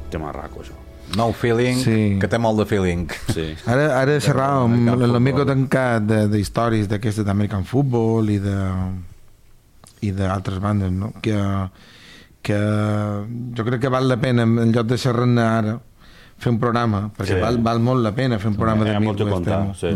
tema raco, això. Nou feeling, sí. Que té molt de feeling. Sí. Ara xerràvem l'amigo tancat d'històries d'aquestes d'American Football i d'altres bandes, no? Que jo crec que val la pena, en lloc de xerrar-ne ara, fer un programa, perquè val molt la pena fer un programa de Midwest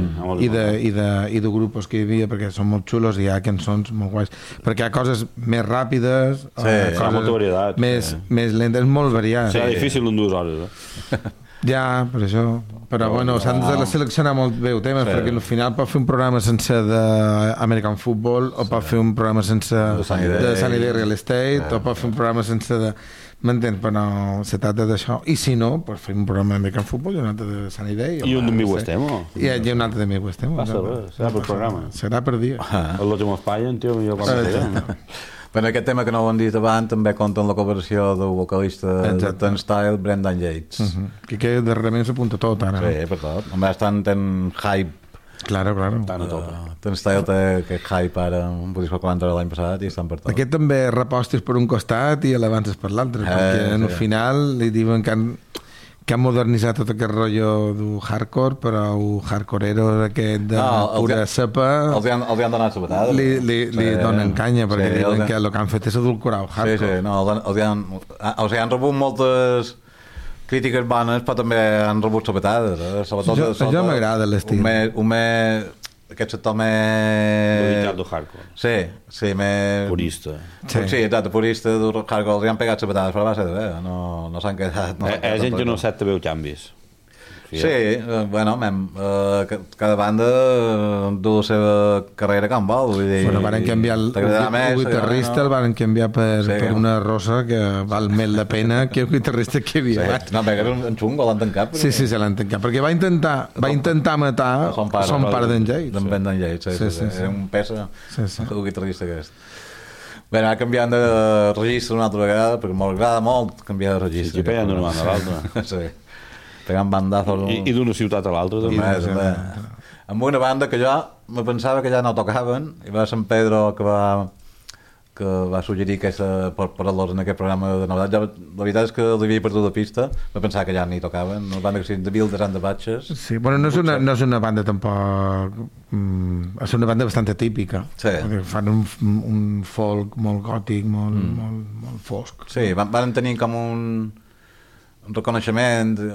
i de grupos que hi havia, perquè són molt xulos i hi ha cançons molt guais, perquè hi ha coses més ràpides, molta varietat, més lentes, és molt variat. Serà difícil en 2 hores, Ja, per això. Però bueno, s'han de seleccionar molt bé temes, perquè al final pot fer un programa sense d'American Football, o pot fer un programa sense de Sunny Day Real Estate, o pot fer un programa sense de... M'entens? Però se tracta d'això. I si no, pues fer un programa d'American Football i un altre de Sunny Day. I un de Midwest Emo. I un altre de Midwest Emo. Serà per programa. Serà per dia. El Los Emos Payen, tio, millor quan m'ho Però aquest tema que no ho hem dit abans també compta amb la cooperació del vocalista de Turnstile, Brendan Yates. Que darrerament s'apunta tot, ara. Sí, per tot. A més, tant hype. Claro. Turnstile té aquest hype ara, un disco que van treure l'any passat i estan per tot. Aquest també repostes per un costat i alabances per l'altre, perquè en el final li diuen que han modernitzat tot aquest rotllo d'un hardcore, però un hardcoreero aquest de pura cepa els han donat sabatada li donen canya, perquè diuen que el que han fet és adulcorar el hardcore. Sí, han rebut moltes crítiques bones, però també han rebut sabatades, sobretot jo m'agrada l'estil, aquest sector més... Veritat del hardcore. Sí, més... Purista. Sí, exacte, purista del hardcore. Els han pegat sabatades, però va ser de bé. No s'han quedat... Hi ha gent que no sap també canvis. Sí, bueno, cada banda du la seva carrera com vol. Bueno, van canviar el guitarrista, el van canviar per una rosa que val més la pena que el guitarrista que hi havia. No, perquè era un xungo, l'han tancat. Sí, l'han tancat, perquè va intentar matar son pare d'en Yates. D'en Brendan Yates, sí. Era un pesa el guitarrista aquest. Bé, va canviant de registre una altra vegada, perquè m'agrada molt canviar de registre. Sí, pegant d'una banda a l'altra. Sí. Pegant bandazos... I d'una ciutat a l'altra, també. Amb una banda que jo me pensava que ja no tocaven, i va Sant Pedro que va suggerir per parlar-los en aquest programa de novetat. La veritat és que l'havia perdut de pista, me pensava que ja ni tocaven, una banda que sigui de Vildes and the Batches. Sí, bueno, no és una banda tampoc... És una banda bastant atípica. Sí. Fan un folk molt gòtic, molt fosc. Sí, van tenir com un reconeixement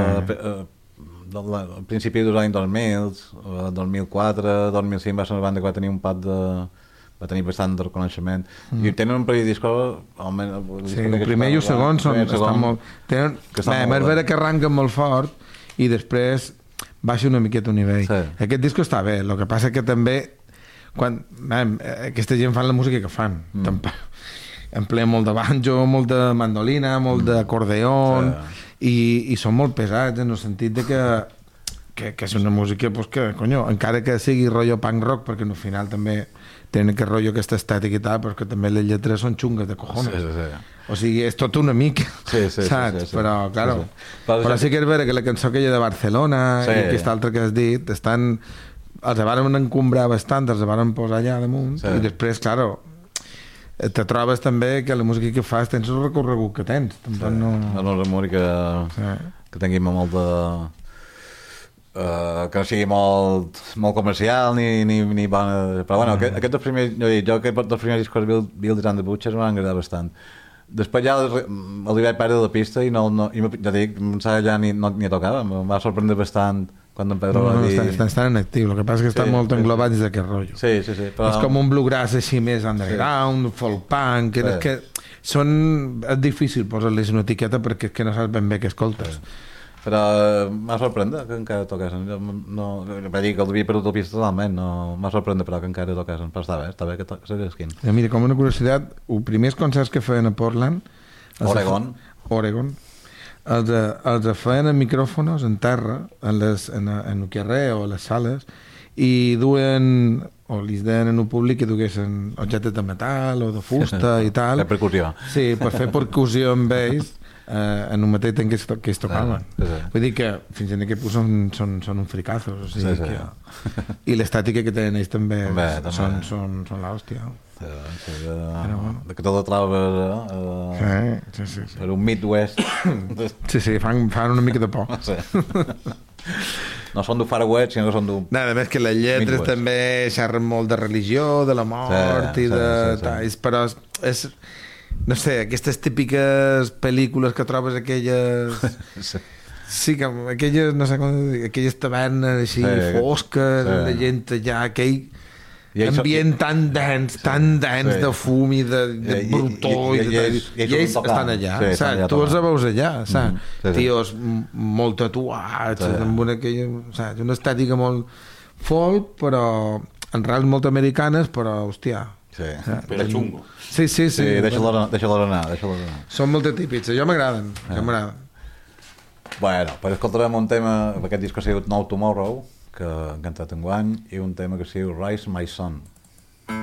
al principi dels anys 2000, 2004, 2005 va ser una banda que va tenir va tenir bastant de reconeixement i tenen un parell de discos el primer i el segon estan molt més vera que arranquen molt fort i després baixa una miqueta un nivell. Aquest disco està bé, el que passa que també aquesta gent fan la música que fan emplea molt de banjo, molt de mandolina, molt d'acordeon i són molt pesats en el sentit de que és una música pues, que, encara que sigui rotllo punk rock, perquè al final també tenen aquest rotllo, aquesta estètica i tal, però que també les lletres són xungues de cojones. O sigui, és tot una mica, saps? Però, claro, però sí que és vera que la cançó aquella de Barcelona i aquesta altra que has dit, els van encombrar bastant, els van posar allà damunt i després, claro, te trobes també que la música que fas tens el recorregut que tens. No és una música que tingui molt de... que no sigui molt comercial ni bona... Però bueno, aquest dels primers... Jo que dels primers discos de Vildes and the Batches m'han agradat bastant. Després ja l'Ivet perdre la pista i ja dic, ja ni tocava. Em va sorprendre bastant quan en Pedro va dir... Estan en actiu, el que passa és que estan molt englobats d'aquest rotllo. Sí. És com un bluegrass així més underground, folk punk, que és difícil posar-les una etiqueta perquè és que no saps ben bé què escoltes. Però m'ha sorprendut que encara toquessin. Va dir que el havia perdut la pista totalment, m'ha sorprendut però que encara toquessin. Però està bé que s'arrisquin. Mira, com una curiositat, els primers concerts que feien a Portland, Oregon, els feien amb micròfons en terra, en el carrer o a les sales, i duen, o li deien en el públic que duguessin objectes de metal o de fusta i tal. Per percussió. Sí, per fer percussió amb ells en un mateix temps que es tocaven. Vull dir que fins en aquest punt són un fricazos. I l'estàtica que tenen ells també són l'hòstia. de que te la trobes sí. per un Midwest. Sí, fan una mica de por. Sí. No són d'un Far West, sinó que són d'un... Nada, més que les lletres Midwest. també xerren molt de religió, de la mort i de... Sí. Però és... No sé, aquestes típiques pel·lícules que trobes aquelles... Sí, que aquelles, no sé com dir, aquelles tavernes així fosques, la gent allà, aquell ambient tan dens de fum i de brutó i ells estan allà, saps? Tu els veus allà, saps? Tios molt tatuats, amb una estètica molt folk, però en reals molt americanes, però, hòstia... Però xungo. Sí. Deixa-la anar. Són molt típics, jo m'agraden. Bueno, pues escoltarem un tema, aquest disc que s'ha dit No Tomorrow, que han cantat enguany, i un tema que s'ha dit Rise My Son.